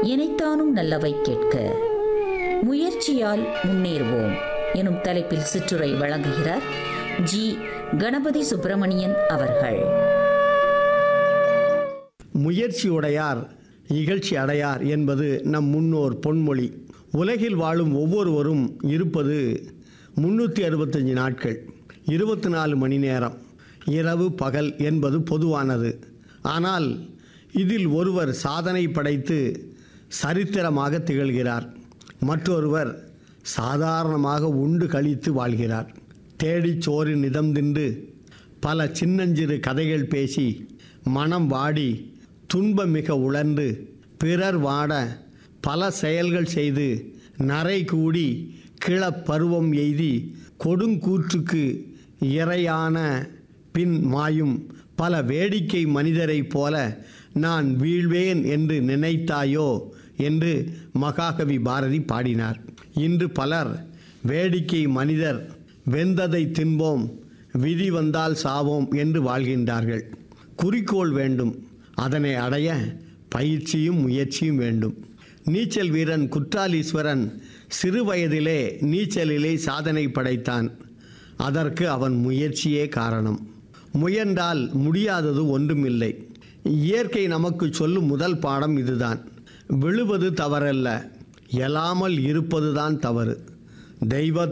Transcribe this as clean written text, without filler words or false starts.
இனைத்தானும் நல்லவை கேட்க முயற்சியால் முன்னேறுவோம் எனும் தலைப்பில் சிற்றுரை வழங்குகிறார் ஜி. கணபதி சுப்பிரமணியன் அவர்கள். முயற்சியுடையார் இகழ்ச்சி அடையார் என்பது நம் முன்னோர் பொன்மொழி. உலகில் வாழும் ஒவ்வொருவரும் இருப்பது 365 நாட்கள், 24 மணி நேரம். இரவு பகல் என்பது பொதுவானது. ஆனால் இதில் ஒருவர் சாதனை படைத்து சரித்திரமாக திகழ்கிறார், மற்றொருவர் சாதாரணமாக உண்டு கழித்து வாழ்கிறார். தேடிச் சோறு நிதம் தின்று பல சின்னஞ்சிறு கதைகள் பேசி மனம் வாடி துன்பம் மிக உழன்று பிறர் வாட பல செயல்கள் செய்து நரை கூடி கிளப்பருவம் எய்தி கொடுங்கூற்றுக்கு இரையான பின் மாயும் பல வேடிக்கை மனிதரைப் போல நான் வீழ்வேன் என்று நினைத்தாயோ என்று மகாகவி பாரதி பாடினார். இன்று பலர் வேடிக்கை மனிதர், வெந்ததை தின்போம், விதி வந்தால் சாவோம் என்று வாழ்கின்றார்கள். குறிக்கோள் வேண்டும், அதனை அடைய பயிற்சியும் முயற்சியும் வேண்டும். நீச்சல் வீரன் குற்றாலீஸ்வரன் சிறு வயதிலே நீச்சலிலே சாதனை படைத்தான். அதற்கு அவன் முயற்சியே காரணம். முயன்றால் முடியாதது ஒன்றுமில்லை. இயற்கை நமக்கு சொல்லும் முதல் பாடம் இதுதான். விழுவது தவறல்ல, எழாமல் இருப்பதுதான் தவறு. தெய்வ